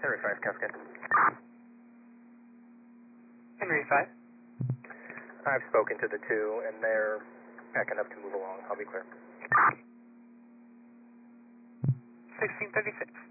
Henry 5, Cascade. Henry 5. I've spoken to the 2, and they're packing up to move along. I'll be clear. 1636.